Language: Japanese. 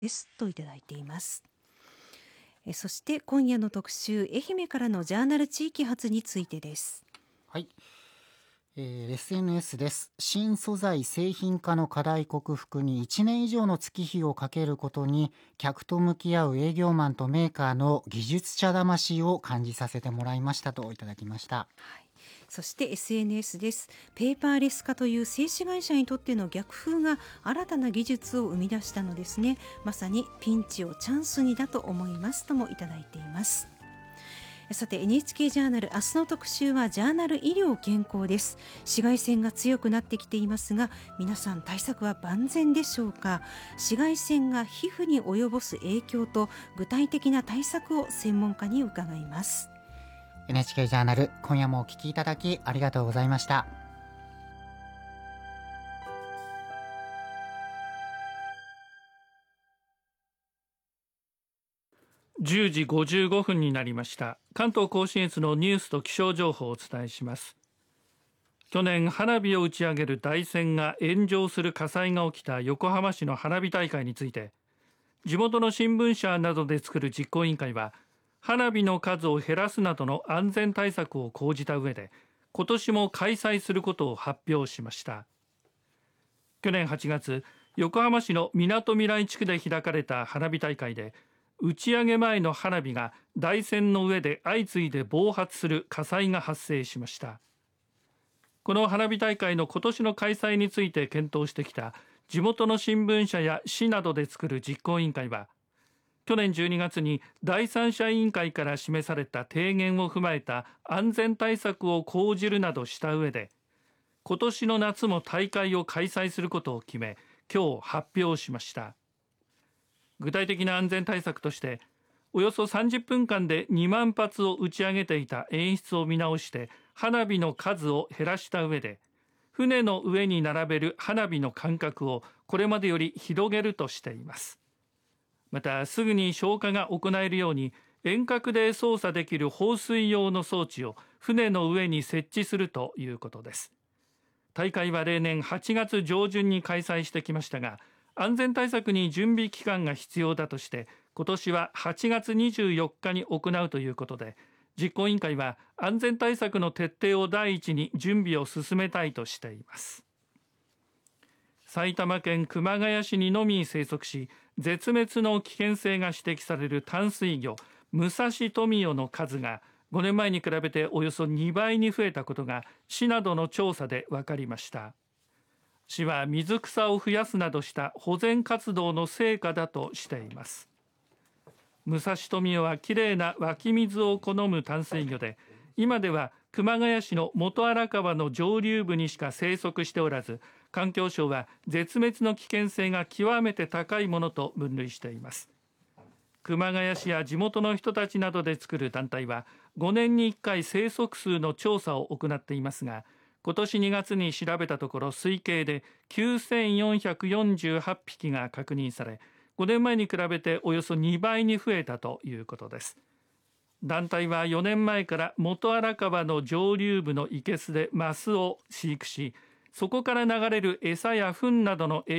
ですといただいています。そして今夜の特集、愛媛からのジャーナル地域発についてです。 はい、SNS です。新素材製品化の課題克服に1年以上の月日をかけることに、客と向き合う営業マンとメーカーの技術者魂を感じさせてもらいましたといただきました。 そして SNS です。ペーパーレス化という製紙会社にとっての逆風が新たな技術を生み出したのですね。まさにピンチをチャンスにだと思いますともいただいています。さて NHK ジャーナル、明日の特集はジャーナル医療健康です。紫外線が強くなってきていますが、皆さん対策は万全でしょうか。紫外線が皮膚に及ぼす影響と具体的な対策を専門家に伺います。 NHK ジャーナル、今夜もお聞きいただきありがとうございました。 10時55分になりました。関東甲信越のニュースと気象情報をお伝えします。去年花火を打ち上げる台船が炎上する火災が起きた横浜市の花火大会について、地元の新聞社などで作る実行委員会は、花火の数を減らすなどの安全対策を講じた上で、今年も開催することを発表しました。去年8月、横浜市のみなとみらい地区で開かれた花火大会で、打ち上げ前の花火が台船の上で相次いで暴発する火災が発生しました。この花火大会の今年の開催について検討してきた地元の新聞社や市などで作る実行委員会は、去年12月に第三者委員会から示された提言を踏まえた安全対策を講じるなどした上で、今年の夏も大会を開催することを決め、今日発表しました。具体的な安全対策として、およそ30分間で2万発を打ち上げていた演出を見直して花火の数を減らした上で、船の上に並べる花火の間隔をこれまでより広げるとしています。また、すぐに消火が行えるように遠隔で操作できる放水用の装置を船の上に設置するということです。大会は例年8月上旬に開催してきましたが、安全対策に準備期間が必要だとして今年は8月24日に行うということで、実行委員会は安全対策の徹底を第一に準備を進めたいとしています。埼玉県熊谷市にのみ生息し、絶滅の危険性が指摘される淡水魚ムサシトミヨの数が5年前に比べておよそ2倍に増えたことが市などの調査で分かりました。市は水草を増やすなどした保全活動の成果だとしています。ムサシトミヨはきれいな湧き水を好む淡水魚で、今では熊谷市の元荒川の上流部にしか生息しておらず、環境省は絶滅の危険性が極めて高いものと分類しています。熊谷市や地元の人たちなどで作る団体は5年に1回生息数の調査を行っていますが、今年2月に調べたところ推計で9448匹が確認され、5年前に比べておよそ2倍に増えたということです。団体は4年前から元荒川の上流部の生けすでマスを飼育し、そこから流れる餌や糞などの栄養